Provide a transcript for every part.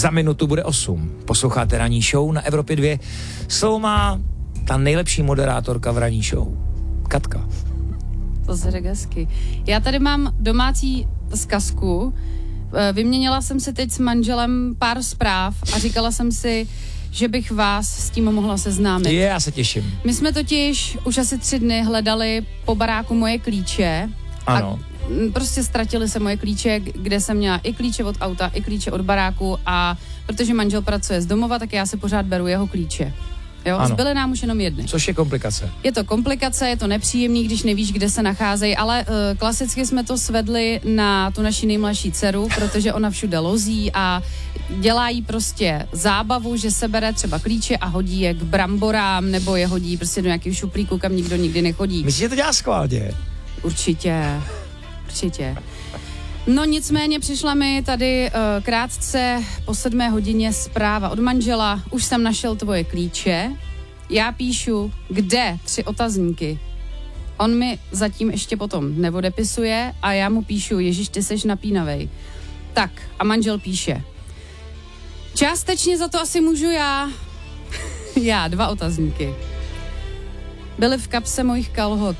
Za minutu bude 8. Posloucháte ranní show na Evropě 2. Slovo má ta nejlepší moderátorka v ranní show. Katka. To se řekl hezky. Já tady mám domácí zkazku. Vyměnila jsem si teď s manželem pár zpráv a říkala jsem si, že bych vás s tím mohla seznámit. Já se těším. My jsme totiž už asi 3 dny hledali po baráku moje klíče. Ano. A prostě ztratily se moje klíče, kde jsem měla i klíče od auta, i klíče od baráku a protože manžel pracuje z domova, tak já si pořád beru jeho klíče. Jo, zbyly nám už jenom jedny. Což je komplikace. Je to komplikace, je to nepříjemný, když nevíš, kde se nacházejí, ale klasicky jsme to svedli na tu naši nejmladší dceru, protože ona všude lozí a dělá jí prostě zábavu, že se bere třeba klíče a hodí je k bramborám, nebo je hodí prostě do nějakého šuplíku, kam nikdo nikdy nechodí. Myslíš, že to dělá schválně? Určitě. No nicméně přišla mi tady krátce po 7 hodině zpráva od manžela. Už jsem našel tvoje klíče. Já píšu, kde? 3 otazníky. On mi zatím ještě potom neodepisuje a já mu píšu, Ježiš, ty seš napínavej. Tak a manžel píše. Částečně za to asi můžu já. Já, 2 otazníky. Byly v kapse mojich kalhot.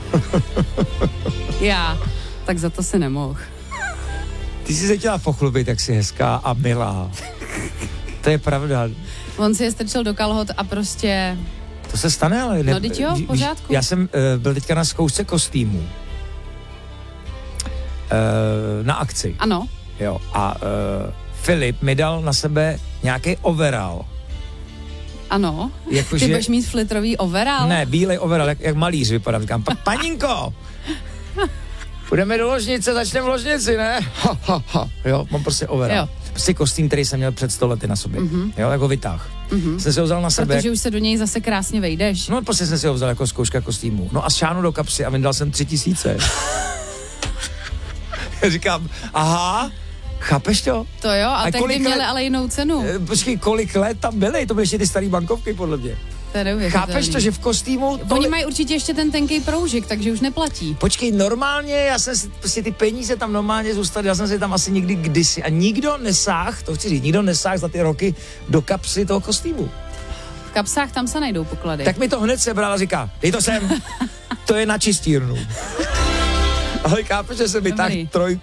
Já. Tak za to se nemohl. Ty jsi se chtěla pochlubit, jak jsi hezká a milá. To je pravda. On si je strčil do kalhot a prostě... To se stane, ale... No, teď jo, v pořádku. Já jsem byl teďka na zkoušce kostýmů. Na akci. Ano. Jo, a Filip mi dal na sebe nějaký overall. Ano. Jako, ty budeš mít flitrový overall? Ne, bílej overall, jak malíř vypadá. Říkám, paninko, půjdeme do ložnice, začneme v ložnici, ne? Jo, mám prostě overall. Jo. Prostě kostým, který jsem měl před 100 lety na sobě. Jo, jako vytáh. Jsem si ho vzal na sebe. Protože už se do něj zase krásně vejdeš. No, prostě jsem si ho vzal jako zkouška kostýmu. No a šáhnu do kapsy a vyndal jsem 3000. Říkám, aha, chápeš to? To jo, a tehdy měli ale jinou cenu. Počkej, kolik let tam byly? To byly ještě ty starý bankovky, podle mě. Chápeš to, že v kostýmu... Oni mají určitě ještě ten tenkej proužek, takže už neplatí. Počkej, normálně, já jsem si, prostě ty peníze tam normálně zůstaly, já jsem si tam asi někdy kdysi a nikdo nesáh, to chci říct, nikdo nesáh za ty roky do kapsy toho kostýmu. V kapsách tam se najdou poklady. Tak mi to hned sebral a říká, dej to sem, to je na čistírnu. Ale chápeš, že jsem vytáhl